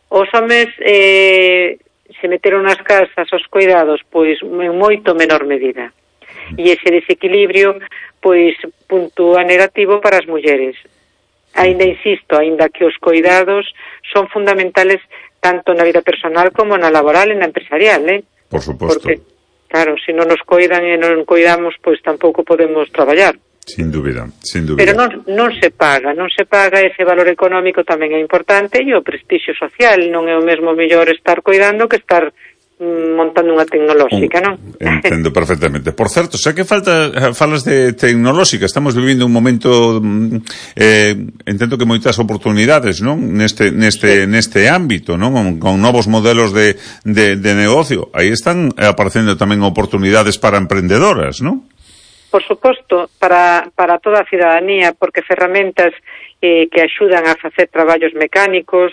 Os homes se meteron nas casas aos cuidados pois en moito menor medida. E ese desequilibrio pois puntúa negativo para as mulleres. Ainda insisto, ainda que os cuidados son fundamentales tanto na vida personal como na laboral e na empresarial, Por suposto. Porque, claro, se non nos coidan e non cuidamos, pois tampouco podemos traballar. Sin dúbida, sin dúbida. Pero non se paga ese valor económico tamén é importante e o prestixio social, non é o mesmo mellor estar cuidando que estar montando unha tecnolóxica, non? Entendo perfectamente. Por certo, xa que falas de tecnolóxica, estamos vivindo un momento entendo que moitas oportunidades, non? Neste ámbito, non? Con novos modelos de negocio. Aí están aparecendo tamén oportunidades para emprendedoras, non? Por suposto, para toda a cidadanía, porque ferramentas que axudan a facer traballos mecánicos,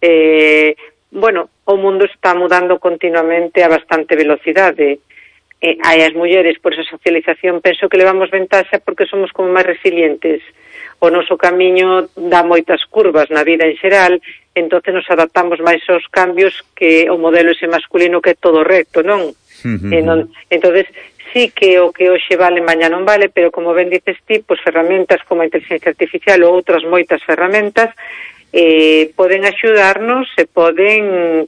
o mundo está mudando continuamente a bastante velocidade. Hai as mulleres, por esa socialización, penso que levamos ventaxa porque somos como máis resilientes. O noso camiño dá moitas curvas na vida en xeral, entonces nos adaptamos máis aos cambios que o modelo ese masculino que é todo recto, non? Entonces, sí que o que hoxe vale mañá non vale, pero como ben dices ti, pois ferramentas como a inteligencia artificial ou outras moitas ferramentas poden axudarnos e poden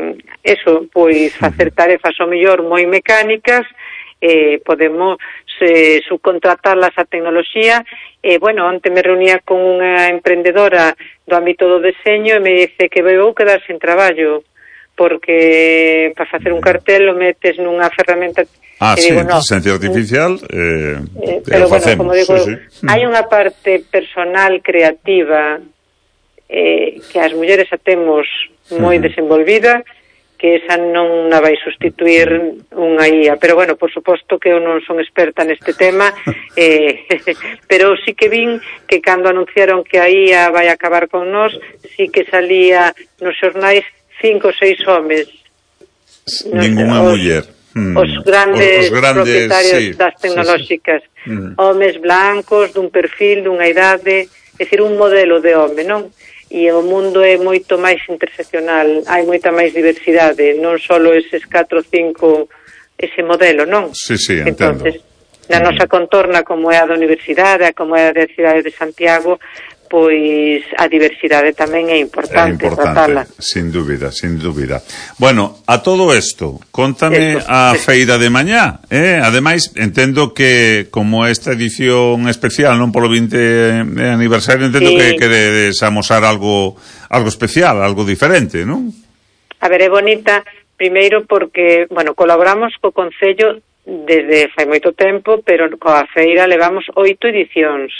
facer tarefas ao mellor moi mecánicas, podemos subcontratarlas a tecnoloxía. Onte me reunía con unha emprendedora do ámbito do deseño e me dice que vou quedar sin traballo porque para facer un cartel lo metes nunha ferramenta. Inteligencia artificial, pero como digo, hai unha parte personal creativa que as mulleres a temos moi desenvolvida, que esa non a vai sustituir unha IA, pero por suposto que eu non son experta neste tema, pero sí que vin que cando anunciaron que a IA vai acabar con nós, sí que salía nos xornais 5 ou 6 homes. Ninguna muller. Os grandes propietarios das tecnolóxicas. Homes blancos, dun perfil, dunha idade, é dicir, un modelo de home, non? E o mundo é moito máis interseccional, hai moita máis diversidade, non só eses 4 ou 5 ese modelo, non? Sí, entendo. Entonces, na nosa contorna, como é a da Universidade, como é a da cidade de Santiago, pois a diversidade tamén é importante tratala. Sin dúbida, sin dúbida. Bueno, a todo isto, contame a feira de mañá, Ademais, entendo que como esta edición especial, non polo 20 aniversario, entendo que queredes amosar algo especial, algo diferente, non? A ver, é bonita, primeiro porque, colaboramos co Concello desde fai moito tempo, pero coa feira levamos 8 edicións.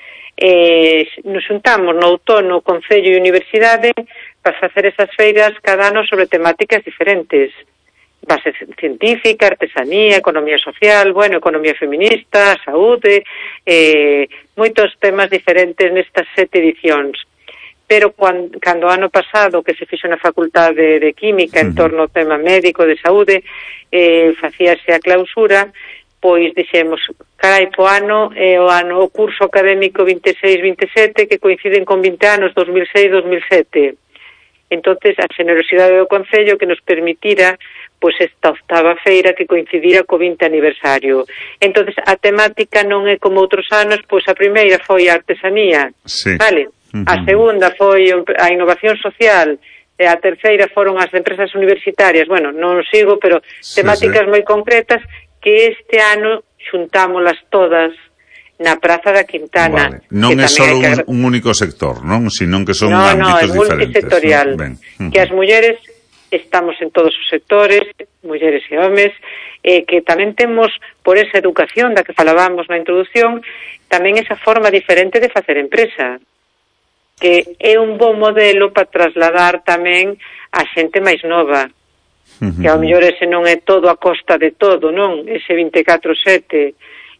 Nos xuntamos no outono Concello e Universidade para facer esas feiras cada ano sobre temáticas diferentes, base científica, artesanía, economía social, economía feminista, saúde, moitos temas diferentes nestas 7 edicións. Pero cando o ano pasado que se fixo na Facultade de Química en torno ao tema médico de saúde, facíase a clausura, pois dixemos, po ano é o curso académico 26-27 que coinciden con 20 anos, 2006-2007. Entonces, a generosidade do Concello que nos permitira pois esta 8ª feira que coincidira co 20 aniversario. Entonces, a temática non é como outros anos, pois a primeira foi a artesanía, vale? A segunda foi a innovación social, e a terceira foron as empresas universitarias. Non sigo, pero temáticas moi concretas que este ano xuntámolas todas na Praza da Quintana. Non é só un único sector, non? Sino que son ámbitos diferentes. Non, é multisectorial. Que as mulleres estamos en todos os sectores, mulleres e homes, que tamén temos, por esa educación da que falábamos na introducción, tamén esa forma diferente de facer empresa, que é un bon modelo para trasladar tamén a xente máis nova. Que ao mellor ese non é todo a costa de todo, non? Ese 24/7,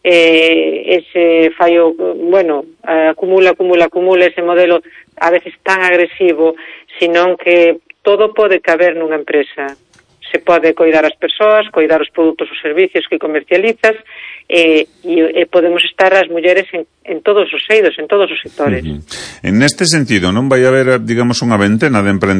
ese fallo, acumula ese modelo a veces tan agresivo, senón que todo pode caber nunha empresa. Se pode coidar as persoas, coidar os produtos ou servicios que comercializas, e podemos estar as mulleres en todos os eidos, en todos os sectores. En este sentido, non vai haber, digamos, unha ventena de emprendedores